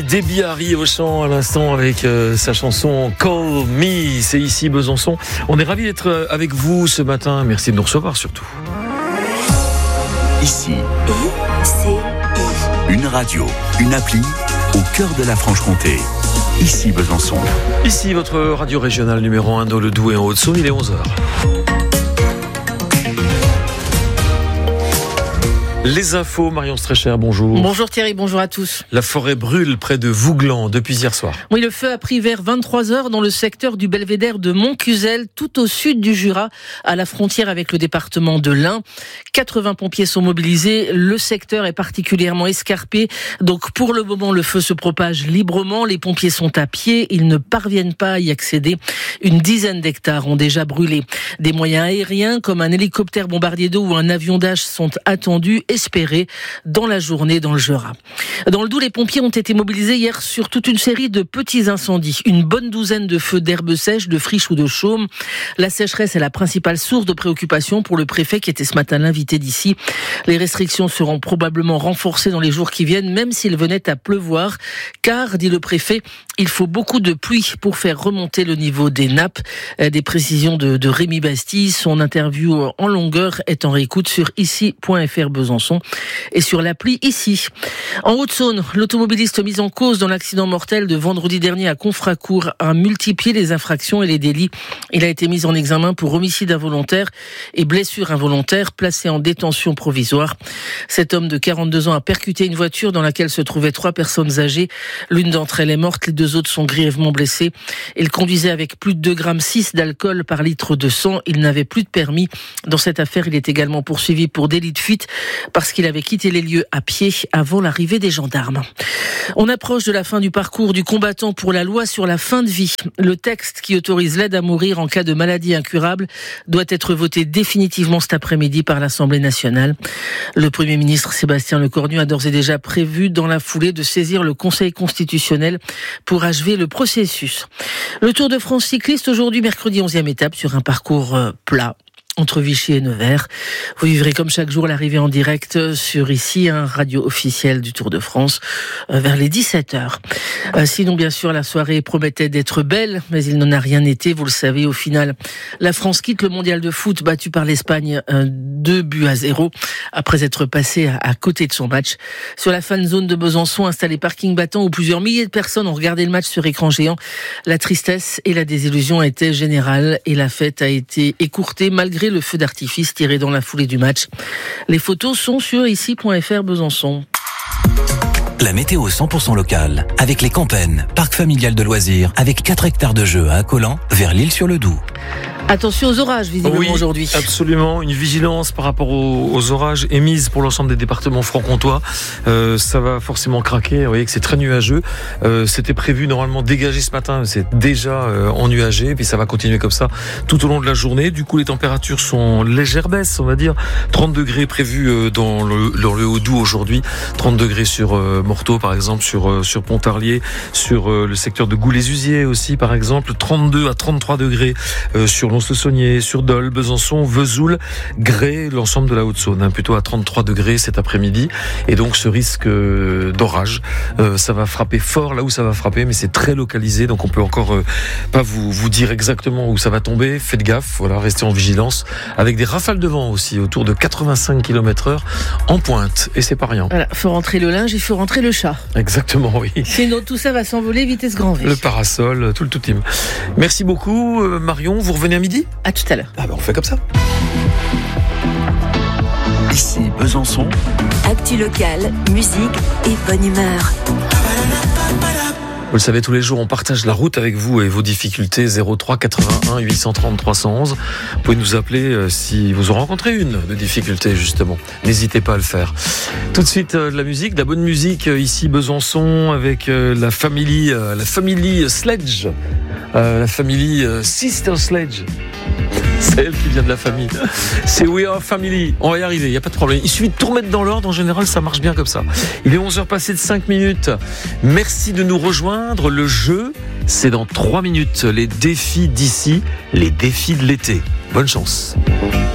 Oui, Debbie Harry au chant à l'instant avec sa chanson Call Me. C'est ici Besançon. On est ravis d'être avec vous ce matin. Merci de nous recevoir surtout. Ici, une radio, une appli au cœur de la Franche-Comté. Ici Besançon. Ici votre radio régionale numéro 1 dans le Doubs et en Haute-Saône, il est 11h. Les infos, Marion Strécher, bonjour. Bonjour Thierry, bonjour à tous. La forêt brûle près de Vouglan depuis hier soir. Oui, le feu a pris vers 23h dans le secteur du belvédère de Montcuzel, tout au sud du Jura, à la frontière avec le département de l'Ain. 80 pompiers sont mobilisés, le secteur est particulièrement escarpé, donc pour le moment le feu se propage librement, les pompiers sont à pied, ils ne parviennent pas à y accéder. Une dizaine d'hectares ont déjà brûlé. Des moyens aériens comme un hélicoptère bombardier d'eau ou un avion Dash sont attendus, espérés dans la journée dans le Jura. Dans le Doubs, les pompiers ont été mobilisés hier sur toute une série de petits incendies. Une bonne douzaine de feux d'herbes sèches, de friches ou de chaumes. La sécheresse est la principale source de préoccupation pour le préfet qui était ce matin l'invité d'ici. Les restrictions seront probablement renforcées dans les jours qui viennent, même s'il venait à pleuvoir. Car, dit le préfet, il faut beaucoup de pluie pour faire remonter le niveau des nappes. Des précisions de Rémi Bastille. Son interview en longueur est en réécoute sur ici.fr Besançon et sur l'appli Ici. En Haute-Saône, l'automobiliste mis en cause dans l'accident mortel de vendredi dernier à Confracourt a multiplié les infractions et les délits. Il a été mis en examen pour homicide involontaire et blessure involontaire, placé en détention provisoire. Cet homme de 42 ans a percuté une voiture dans laquelle se trouvaient 3 personnes âgées. L'une d'entre elles est morte, les 2 autres sont grièvement blessées. Il conduisait avec plus de 2,6 g d'alcool par litre de sang. Il n'avait plus de permis. Dans cette affaire, il est également poursuivi pour délit de fuite parce qu'il avait quitté les lieux à pied avant l'arrivée des gendarmes. On approche de la fin du parcours du combattant pour la loi sur la fin de vie. Le texte qui autorise l'aide à mourir en cas de maladie incurable doit être voté définitivement cet après-midi par l'Assemblée nationale. Le Premier ministre Sébastien Lecornu a d'ores et déjà prévu dans la foulée de saisir le Conseil constitutionnel pour achever le processus. Le Tour de France cycliste aujourd'hui, mercredi 11e étape sur un parcours plat entre Vichy et Nevers. Vous vivrez comme chaque jour l'arrivée en direct sur ici, radio officielle du Tour de France, vers les 17h. Sinon, bien sûr, la soirée promettait d'être belle, mais il n'en a rien été. Vous le savez, au final, la France quitte le mondial de foot battu par l'Espagne 2-0 après être passée à côté de son match. Sur la fan zone de Besançon, installé parking battant où plusieurs milliers de personnes ont regardé le match sur écran géant, la tristesse et la désillusion étaient générales et la fête a été écourtée malgré le feu d'artifice tiré dans la foulée du match. Les photos sont sur ici.fr Besançon. La météo 100% locale, avec les Campennes, parc familial de loisirs, avec 4 hectares de jeux à Accolan, vers l'Isle-sur-le-Doubs. Attention aux orages, visiblement, aujourd'hui. Absolument. Une vigilance par rapport aux orages est mise pour l'ensemble des départements franc-comtois. Ça va forcément craquer. Vous voyez que c'est très nuageux. C'était prévu normalement dégager ce matin. C'est déjà ennuagé. Puis ça va continuer comme ça tout au long de la journée. Du coup, les températures sont légère baisse, on va dire. 30 degrés prévus dans le Haut-Doubs aujourd'hui. 30 degrés sur Morteau, par exemple, sur Pontarlier, sur le secteur de Goulet-Usier aussi, par exemple. 32 à 33 degrés sur Lons-le-Saunier, sur Dole, Besançon, Vesoul, Grès, l'ensemble de la Haute-Saône, plutôt à 33 degrés cet après-midi. Et donc ce risque d'orage, ça va frapper fort là où ça va frapper, mais c'est très localisé, donc on peut encore pas vous dire exactement où ça va tomber. Faites gaffe, voilà, restez en vigilance, avec des rafales de vent aussi, autour de 85 km/h en pointe, et c'est pas rien. Voilà, faut rentrer le linge, il faut rentrer le chat. Exactement, oui. Sinon tout ça va s'envoler vitesse grand V. Le parasol, tout le tout-team. Merci beaucoup Marion, vous revenez à midi ? À tout à l'heure. On fait comme ça. Ici Besançon. Actu locale, musique et bonne humeur. Vous le savez, tous les jours, on partage la route avec vous et vos difficultés. 03 81 830 311. Vous pouvez nous appeler si vous en rencontrez une de difficulté, justement. N'hésitez pas à le faire. Tout de suite, de la musique, de la bonne musique, ici Besançon, avec la famille Sledge, la famille Sister Sledge. C'est elle qui vient de la famille. C'est We Are Family. On va y arriver, il n'y a pas de problème. Il suffit de tout remettre dans l'ordre. En général, ça marche bien comme ça. Il est 11h passé de 5 minutes. Merci de nous rejoindre. Le jeu, c'est dans 3 minutes. Les défis d'ici, les défis de l'été. Bonne chance.